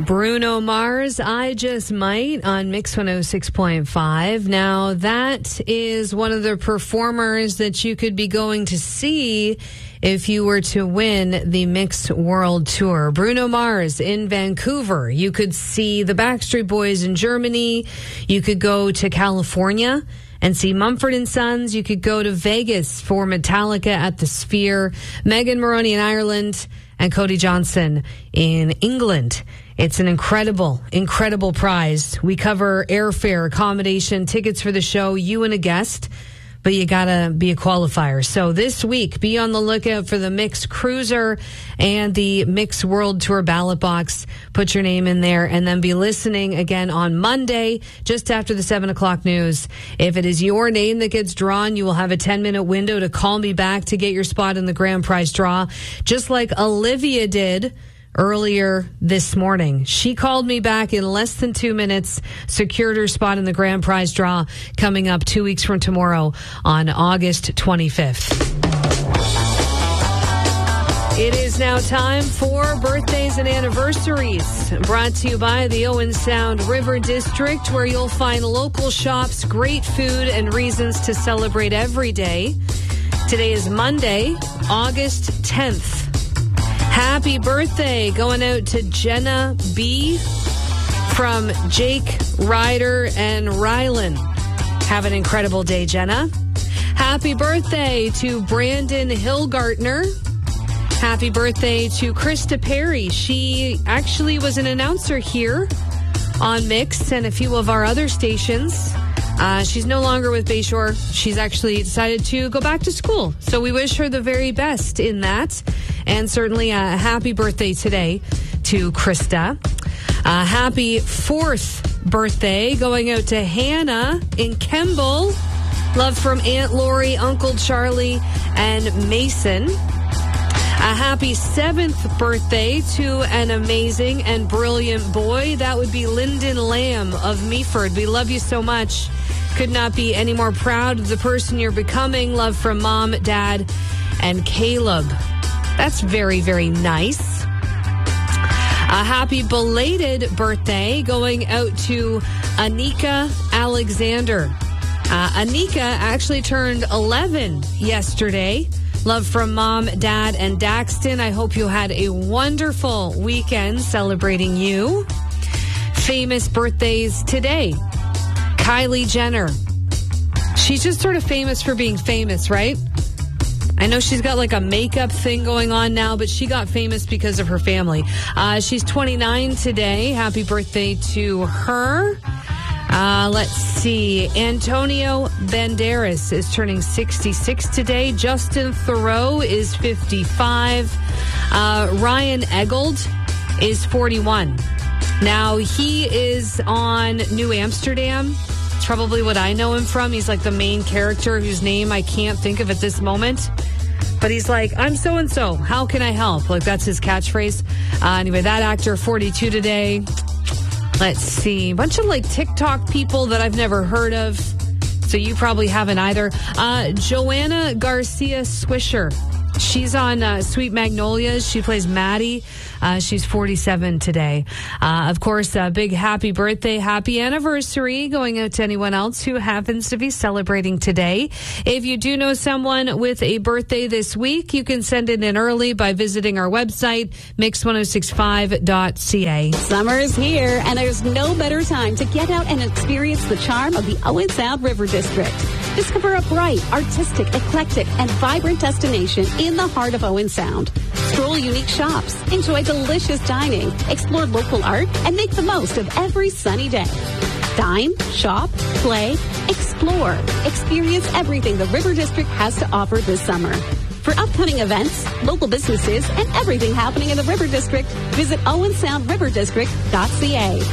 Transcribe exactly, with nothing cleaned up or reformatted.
Bruno Mars, I Just Might on Mix one oh six point five. Now, that is one of the performers that you could be going to see if you were to win the Mix World Tour. Bruno Mars in Vancouver. You could see the Backstreet Boys in Germany. You could go to California and see Mumford and Sons. You could go to Vegas for Metallica at the Sphere, Megan Moroney in Ireland, and Cody Johnson in England. It's an incredible, incredible prize. We cover airfare, accommodation, tickets for the show, you and a guest, but you gotta be a qualifier. So this week, be on the lookout for the Mix Cruiser and the Mix World Tour ballot box. Put your name in there and then be listening again on Monday, just after the seven o'clock news. If it is your name that gets drawn, you will have a ten minute window to call me back to get your spot in the grand prize draw, just like Olivia did earlier this morning. She called me back in less than two minutes, secured her spot in the grand prize draw coming up two weeks from tomorrow on August twenty-fifth. It is now time for birthdays and anniversaries, brought to you by the Owen Sound River District, where you'll find local shops, great food, and reasons to celebrate every day. Today is Monday, August tenth. Happy birthday going out to Jenna B. from Jake, Ryder, and Rylan. Have an incredible day, Jenna. Happy birthday to Brandon Hillgartner. Happy birthday to Krista Perry. She actually was an announcer here on Mix and a few of our other stations. Uh, she's no longer with Bayshore. She's actually decided to go back to school. So we wish her the very best in that. And certainly a happy birthday today to Krista. Uh, happy fourth birthday going out to Hannah in Kemble. Love from Aunt Lori, Uncle Charlie, and Mason. A happy seventh birthday to an amazing and brilliant boy. That would be Lyndon Lamb of Meaford. We love you so much. Could not be any more proud of the person you're becoming. Love from Mom, Dad, and Caleb. That's very, very nice. A happy belated birthday going out to Anika Alexander. Uh, Anika actually turned eleven yesterday. Love from Mom, Dad, and Daxton. I hope you had a wonderful weekend celebrating you. Famous birthdays today. Kylie Jenner. She's just sort of famous for being famous, right? I know she's got like a makeup thing going on now, but she got famous because of her family. Uh, she's twenty-nine today. Happy birthday to her. Uh, let's see. Antonio Banderas is turning sixty-six today. Justin Thoreau is fifty-five. Uh, Ryan Eggold is forty-one. Now, he is on New Amsterdam. It's probably what I know him from. He's like the main character whose name I can't think of at this moment. But he's like, I'm so-and-so. How can I help? Like, that's his catchphrase. Uh, anyway, that actor, forty-two today. Let's see. A bunch of like TikTok people that I've never heard of. So you probably haven't either. Uh, Joanna Garcia Swisher. She's on uh, Sweet Magnolias. She plays Maddie. Uh, she's forty-seven today. Uh, of course, a big happy birthday, happy anniversary going out to anyone else who happens to be celebrating today. If you do know someone with a birthday this week, you can send it in early by visiting our website, mix ten sixty-five dot c a. Summer is here, and there's no better time to get out and experience the charm of the Owen Sound River District. Discover a bright, artistic, eclectic, and vibrant destination in the heart of Owen Sound. Stroll unique shops, enjoy delicious dining, explore local art, and make the most of every sunny day. Dine, shop, play, explore, experience everything the River District has to offer this summer. For upcoming events, local businesses, and everything happening in the River District, visit owen sound river district dot c a.